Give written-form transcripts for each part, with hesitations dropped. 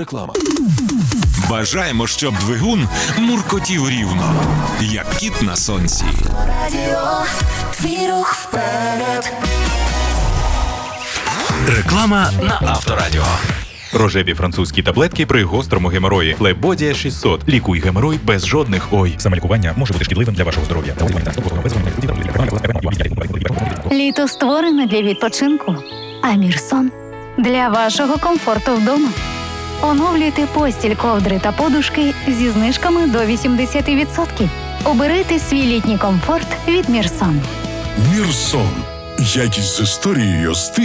реклама. Бажаємо, щоб двигун муркотів рівно, як кіт на сонці. Реклама на Авторадіо. Рожеві французькі таблетки при гострому геморої. Флебодія 600. Лікуй геморой без жодних ой. Самолікування може бути шкідливим для вашого здоров'я. Літо створене для відпочинку, а Мірсон – для вашого комфорту вдома. Оновлюйте постіль, ковдри та подушки зі знижками до 80%. Обирайте свій літній комфорт від Мірсон. Мірсон. Якість з історією з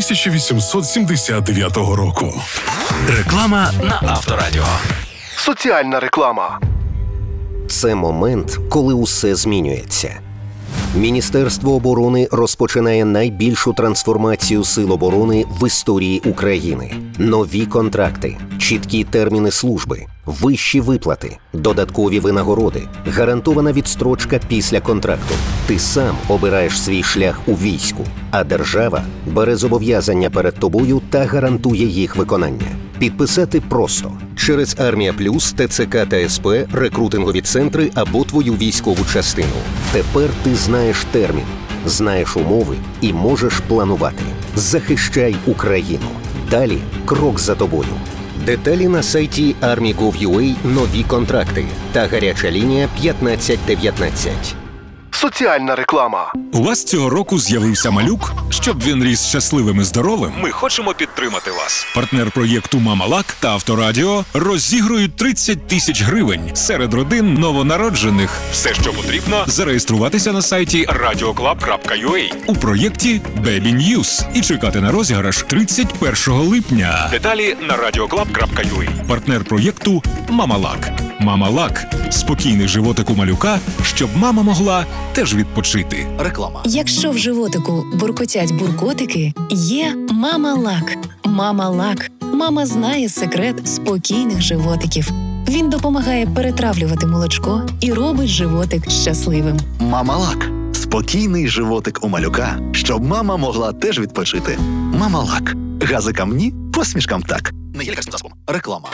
1879 року. Реклама на Авторадіо. Соціальна реклама. Це момент, коли усе змінюється. Міністерство оборони розпочинає найбільшу трансформацію сил оборони в історії України. Нові контракти, чіткі терміни служби, вищі виплати, додаткові винагороди, гарантована відстрочка після контракту. Ти сам обираєш свій шлях у війську, а держава бере зобов'язання перед тобою та гарантує їх виконання. Підписати просто. Через Армія Плюс, ТЦК та СП, рекрутингові центри або твою військову частину. Тепер ти знаєш термін, знаєш умови і можеш планувати. Захищай Україну. Далі крок за тобою. Деталі на сайті Army.gov.ua, нові контракти та гаряча лінія 1519. Соціальна реклама. У вас цього року з'явився малюк? Щоб він ріс щасливим і здоровим, ми хочемо підтримати вас. Партнер проєкту «Мама Лак» та Авторадіо розігрують 30 тисяч гривень серед родин новонароджених. Все, що потрібно, зареєструватися на сайті radioclub.ua у проєкті Baby News і чекати на розіграш 31 липня. Деталі на radioclub.ua. Партнер проєкту «Мама Лак». «Мама Лак» – спокійний животик у малюка, щоб мама могла теж відпочити. Реклама. Якщо в животику буркотять буркотики, є «Мама Лак». «Мама Лак». Мама знає секрет спокійних животиків. Він допомагає перетравлювати молочко і робить животик щасливим. Мама Лак. Спокійний животик у малюка, щоб мама могла теж відпочити. Мама Лак. Газикам ні, посмішкам так. Не є лікарським засобом. Реклама.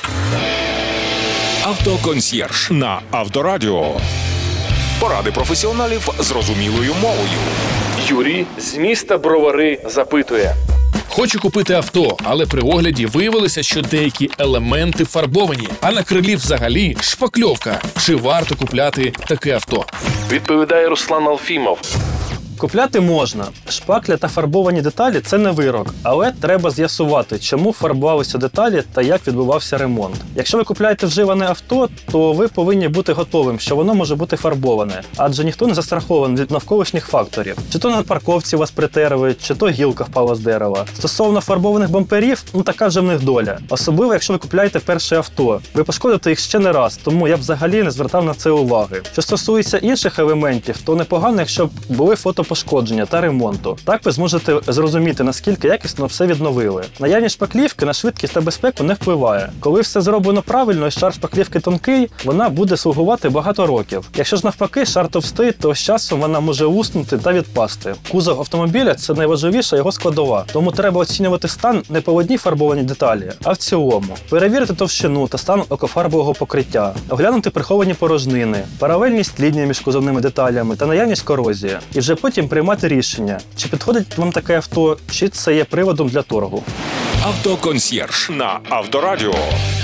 Автоконсьєрж на Авторадіо. Поради професіоналів зрозумілою мовою. Юрій з міста Бровари запитує. Хочу купити авто, але при огляді виявилося, що деякі елементи фарбовані, а на крилі взагалі шпакльовка. Чи варто купляти таке авто? Відповідає Руслан Алфімов. Купляти можна. Шпакля та фарбовані деталі – це не вирок, але треба з'ясувати, чому фарбувалися деталі та як відбувався ремонт. Якщо ви купляєте вживане авто, то ви повинні бути готовим, що воно може бути фарбоване, адже ніхто не застрахований від навколишніх факторів. Чи то на парковці вас притерли, чи то гілка впала з дерева. Стосовно фарбованих бамперів, така вже в них доля. Особливо, якщо ви купляєте перше авто. Ви пошкодите їх ще не раз, тому я б взагалі не звертав на це уваги. Що стосується інших елементів, то непогано, якщо б були фотопошкодження та ремонту. Так ви зможете зрозуміти, наскільки якісно все відновили. Наявність шпаклівки на швидкість та безпеку не впливає. Коли все зроблено правильно і шар шпаклівки тонкий, вона буде слугувати багато років. Якщо ж навпаки шар товстий, то з часом вона може луснути та відпасти. Кузов автомобіля – це найважливіша його складова, тому треба оцінювати стан не по одній фарбованій деталі, а в цілому. Перевірити товщину та стан лакофарбового покриття, оглянути приховані порожнини, паралельність лінії між кузовними деталями та наявність корозії. І вже потім приймати рішення, чи підходить вам таке авто, чи це є приводом для торгу. Автоконсьєрж на Авторадіо.